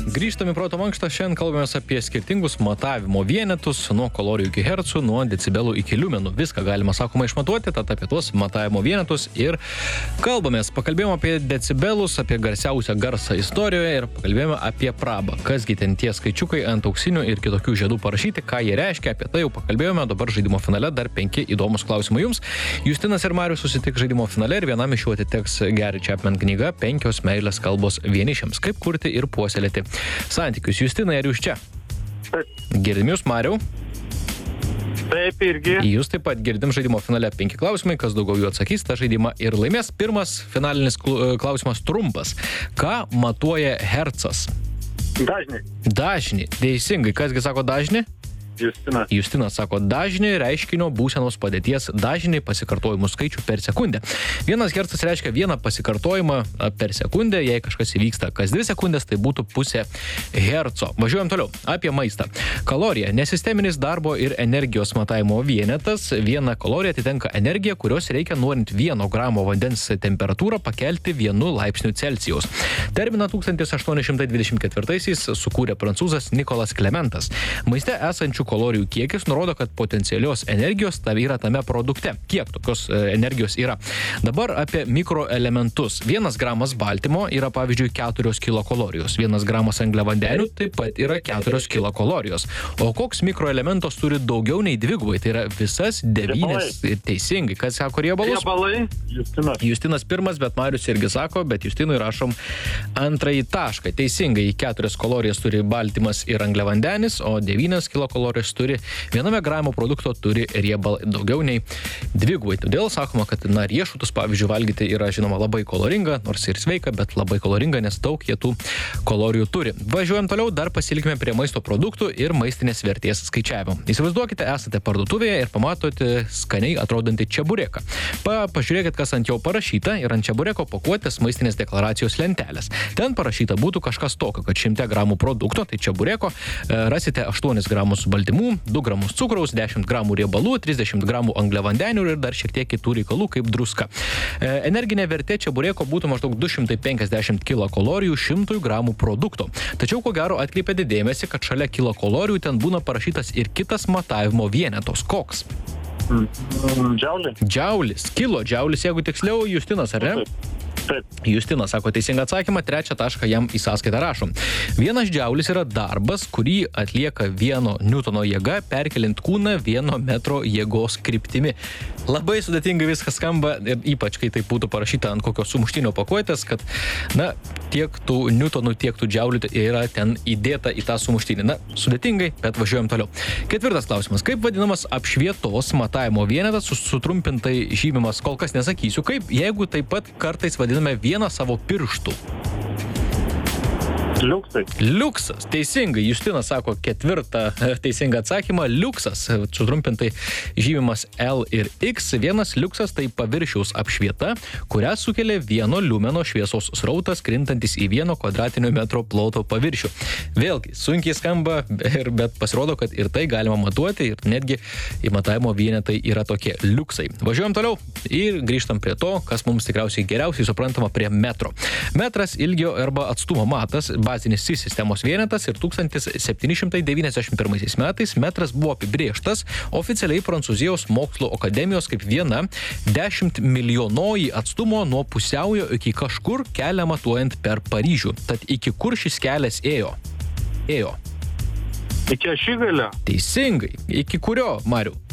Grįžtame į proto mankštą, šiandien kalbamės apie skirtingus matavimo vienetus, nuo kalorijų iki hercų, nuo decibelų iki liumenų. Viską galima, sakoma, išmatuoti, tad apie tuos matavimo vienetus ir kalbamės. Pakalbėjome apie decibelus, apie garsiausią garsą istorijoje ir pakalbėjome apie prabą. Kasgi ten tie skaičiukai ant auksinių ir kitokių žiedų parašyti, ką jie reiškia, apie tai jau pakalbėjome. Dabar žaidimo finale dar 5 įdomus klausimai jums. Justinas ir Marius susitiks žaidimo finale ir vienam iš jų atiteks Gary Chapman knyga 5 meilės kalbos vienišiams. Kaip kurti ir puoselėti santykius. Justinai, ar jūs čia? Taip. Girdim jūs, Mariau? Taip, irgi. Jūs taip pat girdim žaidimo finale 5 klausimai, kas daugiau jų atsakys, tą žaidimą ir laimės. Pirmas finalinis klausimas trumpas. Ką matuoja hercas? Dažnį. Dažnį. Teisingai. Kasgi sako dažnį? Justinas. Justinas sako dažnį reiškinio būsenos padėties dažnį pasikartojimų skaičių per sekundę. 1 hercas reiškia 1 pasikartojimą per sekundę. Jei kažkas įvyksta kas 2 sekundės, tai būtų pusė herco. Važiuojam toliau. Apie maistą. Kalorija. Nesisteminis darbo ir energijos matavimo vienetas. 1 kalorija atitenka energija, kurios reikia norint 1 gramo vandens temperatūrą pakelti 1 laipsnių Celsijaus. Terminą 1824-aisiais sukūrė prancūzas Nikolas Klementas. Maiste esančių kalorijų kiekis nurodo, kad potencialios energijos yra tame produkte. Kiek tokios energijos yra? Dabar apie mikroelementus. 1 gramas baltymo yra pavyzdžiui 4 kilokalorijos. 1 gramas angliavandenių taip pat yra 4 kilokalorijos. O koks mikroelementas turi daugiau nei dvigubai? Tai yra visas 9. Teisingai. Kas sako riebalus? Riebalai. Justinas. Justinas pirmas, bet Marius irgi sako, bet Justinui rašom antrąjį tašką. Teisingai, 4 kalorijas turi baltymas ir angliavandenis, o 9 kilokalorijos turi 1 gramo produkto turi riebalai daugiau nei dvigubai. Todėl sakoma, kad riešutus, pavyzdžiui, valgyti yra žinoma labai kaloringa, nors ir sveika, bet labai kaloringa, nes daug jie tų kalorijų turi. Važiuojam toliau, dar pasilikime prie maisto produktų ir maistinės vertės skaičiavimo. Įsivaizduokite, esate parduotuvėje ir pamatote skaniai atrodantį čebureką. Pažiūrėkite, kas ant jo parašyta ir ant čebureko pakuotės maistinės deklaracijos lentelės. Ten parašyta būtų kažkas tokio, kad 100 gramų produkto, tai čebureko, rasite 8 gramus baltymų, 2 gramus cukraus, 10 gramų riebalų, 30 gramų angliavandenių ir dar šiek tiek kitų reikalų kaip druska. Energinė vertė čebureko būtų maždaug 250 kilokalorijų 100 gramų produkto. Tačiau, ko gero, atkreipėte dėmesį, kad šalia kilokalorijų ten būna parašytas ir kitas matavimo vienetos. Koks? Džiaulis. Džiaulis. Kilo džiaulis, jeigu tiksliau, Justinas, ar ne? Taip. Justinas sako teisingą atsakymą, 3 tašką jam į sąskaitą rašom. 1 džiaulis yra darbas, kurį atlieka 1 Newtono jėga, perkeliant kūną 1 metro jėgos kryptimi. Labai sudėtingai viskas skamba, ypač kai tai būtų parašyta ant kokio sumuštinio pakuotės, kad, tiek tų Newtonų, tiek tų džiaulių yra ten įdėta į tą sumuštinį. Sudėtingai, bet važiuojam toliau. 4 klausimas. Kaip vadinamas apšvietos matavimo vienetas, sutrumpintai žymimas, kol kas nesakysiu, kaip, jeigu taip pat kartais vadiname 1 savo pirštų. Liuksai. Liuksas. Teisingai. Justinas sako 4 teisingą atsakymą. Liuksas. Sutrumpintai žymimas L ir X. 1 liuksas tai paviršiaus apšvieta, kurią sukelia 1 liumeno šviesos srautas, krintantis į 1 kvadratinio metro ploto paviršių. Vėlgi, sunkiai skamba, bet pasirodo, kad ir tai galima matuoti ir netgi matavimo vienetai yra tokie liuksai. Važiuojam toliau ir grįžtam prie to, kas mums tikriausiai geriausiai suprantama, prie metro. Metras ilgio arba atstumo matas, bazinis sistemos vienetas ir 1791 metais metras buvo apibrėžtas oficialiai Prancūzijos mokslo akademijos kaip 10 milijonoji atstumo nuo pusiaujo iki kažkur kelią matuojant per Paryžių. Tad iki kur šis kelias ėjo? Iki Ašigalio. Teisingai. Iki kurio, Mariau?